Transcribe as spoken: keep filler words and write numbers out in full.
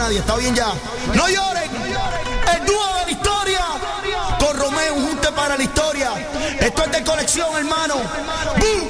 nadie, está bien ya. No lloren, el dúo de la historia, con Romeo, un junte para la historia. Esto es de colección, hermano. ¡Bum!